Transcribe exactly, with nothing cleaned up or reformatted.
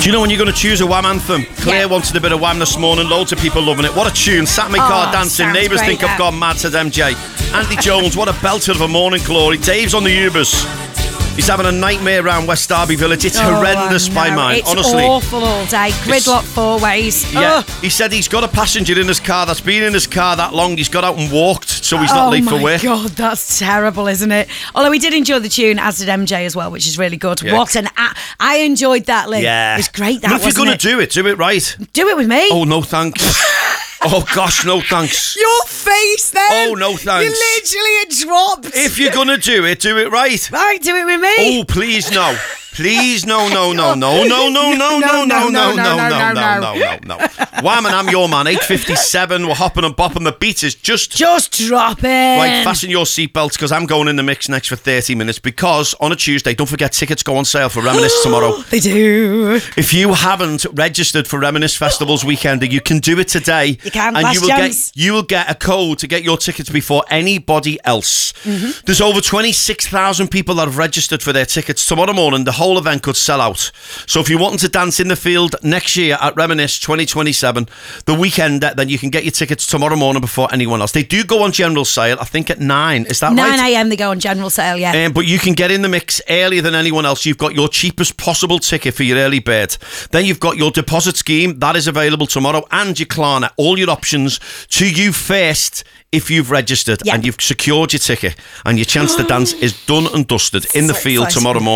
Do you know when you're going to choose a Wham anthem? Claire Yeah. wanted a bit of Wham this morning. Loads of people loving it. What a tune. Sat in my car Oh, dancing. sounds Neighbours great, think that. I've gone mad, said M J. Andy Jones, what a belter of a morning, Glory. Dave's on the Ubers. He's having a nightmare around West Derby Village. It's Oh, horrendous I by know. mine, it's honestly. awful all day. Gridlock four ways. Yeah, Ugh. he said he's got a passenger in his car that's been in his car that long. He's got out and walked, so he's not oh late for my work. God, that's terrible, isn't it? Although we did enjoy the tune, as did M J as well, which is really good. Yeah. What an a- I enjoyed that, Lee. Yeah, It was great, that, Well, if you're wasn't going it? to do it, do it right. Do it with me. Oh, no thanks. Oh, gosh, no thanks. Your face then. Oh, no thanks. You literally had dropped. If you're going to do it, do it right. Right, do it with me. Oh, please, no. Please, no, no, no, no, no, no, no, no, no, no, no, no, no, no, no, no. Wham and I'm your man, eight fifty-seven. We're hopping and bopping. The beat is just... Just drop it. Right, fasten your seatbelts because I'm going in the mix next for thirty minutes because on a Tuesday, don't forget tickets go on sale for Reminisce tomorrow. They do. If you haven't registered for Reminisce Festival's weekend, you can do it today. You can, and last you will chance. get you will get a code to get your tickets before anybody else. Mm-hmm. There's over twenty-six thousand people that have registered for their tickets. Tomorrow morning, the whole event could sell out. So if you're wanting to dance in the field next year at Reminisce twenty twenty-seven, the weekend, then you can get your tickets tomorrow morning before anyone else. They do go on general sale, I think at nine. Is that right? nine a.m. they go on general sale, yeah. Um, but you can get in the mix earlier than anyone else. You've got your cheapest possible ticket for your early bird. Then you've got your deposit scheme. That is available tomorrow. And your Klarna. All your options to you first if you've registered Yep. and you've secured your ticket. And your chance to dance is done and dusted in the So field exciting. tomorrow morning.